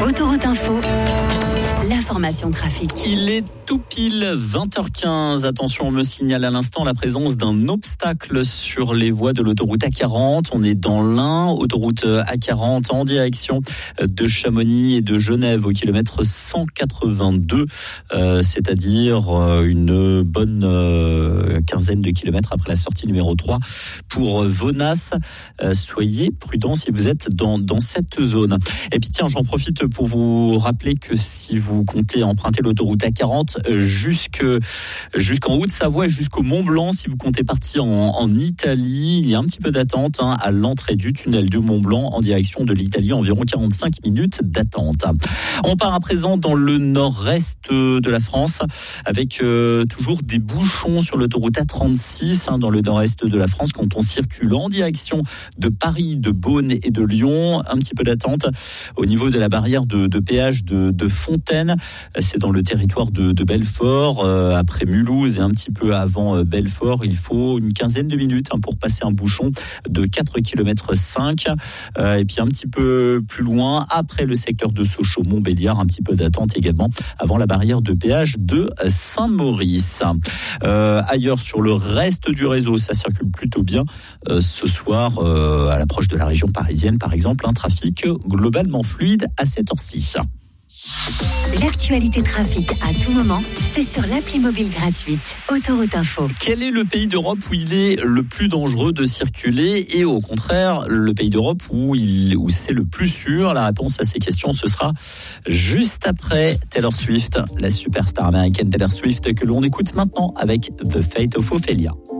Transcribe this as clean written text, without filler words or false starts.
Autoroute Info, l'information trafic. Il est tout pile 20h15. Attention, on me signale à l'instant la présence d'un obstacle sur les voies de l'autoroute A40. On est dans l'Ain, autoroute A40 en direction de Chamonix et de Genève au kilomètre 182, c'est-à-dire une bonne quinzaine de kilomètres après la sortie numéro 3 pour Venasse. Soyez prudents si vous êtes dans cette zone. Et puis tiens, j'en profite pour vous rappeler que si vous comptez emprunter l'autoroute A40 jusqu'en Haute-Savoie et jusqu'au Mont-Blanc, si vous comptez partir en Italie, il y a un petit peu d'attente à l'entrée du tunnel du Mont-Blanc en direction de l'Italie, environ 45 minutes d'attente. On part à présent dans le nord-est de la France avec toujours des bouchons sur l'autoroute A36 dans le nord-est de la France quand on circule en direction de Paris, de Beaune et de Lyon. Un petit peu d'attente au niveau de la barrière de péage de Fontaine. C'est dans le territoire de Belfort, après Mulhouse et un petit peu avant Belfort. Il faut une quinzaine de minutes pour passer un bouchon de 4,5 km. Et puis un petit peu plus loin, après le secteur de Sochaux-Montbéliard, un petit peu d'attente également avant la barrière de péage de Saint-Maurice. Ailleurs sur le reste du réseau, ça circule plutôt bien. Ce soir, à l'approche de la région parisienne, par exemple, un trafic globalement fluide à cette heure-ci. L'actualité trafic à tout moment, c'est sur l'appli mobile gratuite Autoroute Info. Quel est le pays d'Europe où il est le plus dangereux de circuler et au contraire le pays d'Europe où c'est le plus sûr? La réponse à ces questions, ce sera juste après Taylor Swift, la superstar américaine Taylor Swift que l'on écoute maintenant avec The Fate of Ophelia.